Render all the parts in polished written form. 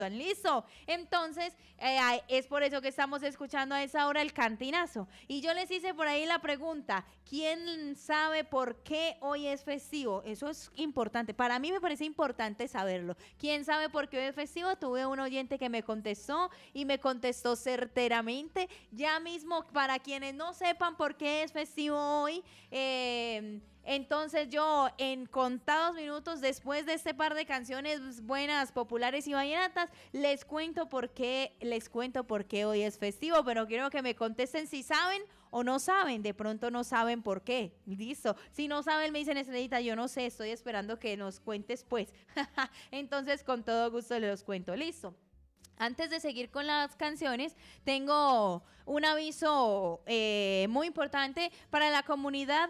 ¿Listo? Entonces, es por eso que estamos escuchando a esa hora el cantinazo. Y yo les hice por ahí la pregunta, ¿quién sabe por qué hoy es festivo? Eso es importante. Para mí me parece importante saberlo. ¿Quién sabe por qué hoy es festivo? Tuve un oyente que me contestó y me contestó certeramente. Ya mismo, para quienes no sepan por qué es festivo hoy, entonces yo en contados minutos después de este par de canciones buenas, populares y vallenatas, les cuento por qué hoy es festivo, pero quiero que me contesten si saben o no saben. De pronto no saben por qué. Listo. Si no saben me dicen, Estrellita, yo no sé, estoy esperando que nos cuentes pues. Entonces con todo gusto les cuento. Listo. Antes de seguir con las canciones, tengo un aviso muy importante para la comunidad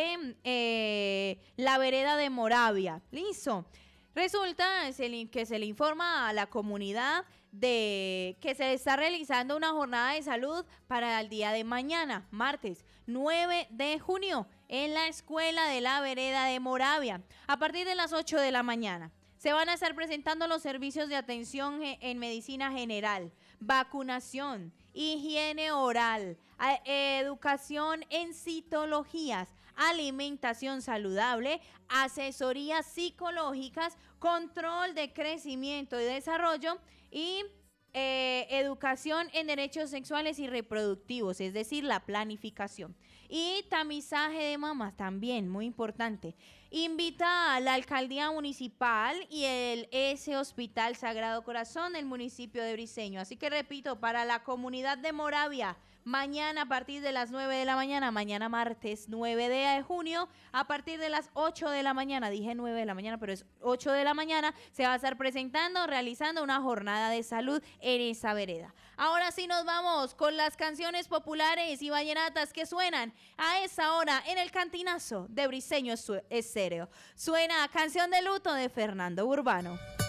de la vereda de Moravia. Listo. Resulta que se le informa a la comunidad de que se está realizando una jornada de salud para el día de mañana, martes 9 de junio, en la escuela de la vereda de Moravia, a partir de las 8 de la mañana. Se van a estar presentando los servicios de atención en medicina general, vacunación, higiene oral, educación en citologías, alimentación saludable, asesorías psicológicas, control de crecimiento y desarrollo y educación en derechos sexuales y reproductivos, es decir, la planificación. Y tamizaje de mamas también, muy importante. Invita a la alcaldía municipal y el S Hospital Sagrado Corazón del municipio de Briceño. Así que repito, para la comunidad de Moravia, mañana a partir de las 9 de la mañana, mañana martes 9 de junio, a partir de las 8 de la mañana, dije 9 de la mañana, pero es 8 de la mañana, se va a estar realizando una jornada de salud en esa vereda. Ahora sí nos vamos con las canciones populares y vallenatas que suenan a esa hora en el cantinazo de Briceño Estéreo. Suena Canción de Luto de Fernando Urbano.